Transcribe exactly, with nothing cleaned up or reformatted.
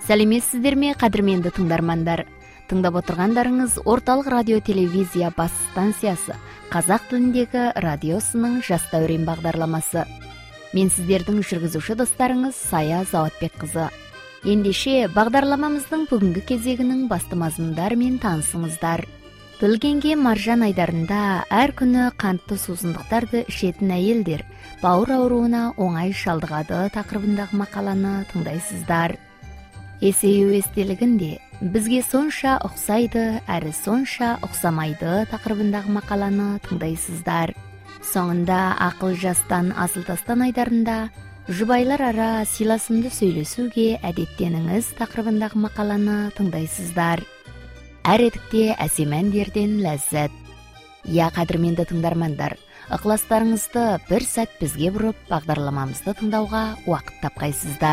Сәлеметсіздер ме, қадірменді тыңдармандар? Тыңдап отырғандарыңыз орталық радио телевизия бас станциясы қазақ тіліндегі радиосының жас дәурен бағдарламасы. Мен сіздердің жүргізуші достарыңыз Сая Заватбекқызы. Ендеше бағдарламамыздың бүгінгі кезегінің басты мазмұндарымен танысыңыздар. Білгенге маржан айдарында әр күні қантты сусындықтарды ішетін әйелдер бауыр ауруына оңай шалдығады тақырыбындағы мақаланы тыңдайсыздар. Есею естелігінде бізге сонша ұқсайды, әрі сонша ұқсамайды тақырыбындағы мақаланы тыңдайсыздар. Соңында ақыл жастан асыл тастан айдарында жұбайлар ара сыйласымды сөйлесуге әдеттеніңіз тақырыбындағы мақаланы тыңдайсыздар. Әр етікте әсем әндерден ләззат. Я, қадірменді тыңдармандар, ықыластарыңызды бір сәт бізге бұрып бағдарламамызды тыңдауға уақыт тапқайсыздар.